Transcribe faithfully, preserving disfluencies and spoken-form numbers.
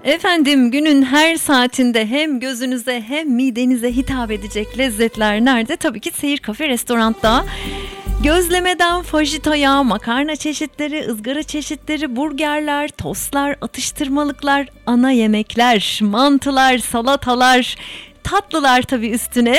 Efendim, günün her saatinde hem gözünüze hem midenize hitap edecek lezzetler nerede? Tabii ki Seyir Kafe Restorant'ta. Gözlemeden fajitoya, makarna çeşitleri, ızgara çeşitleri, burgerler, tostlar, atıştırmalıklar, ana yemekler, mantılar, salatalar, tatlılar tabii üstüne.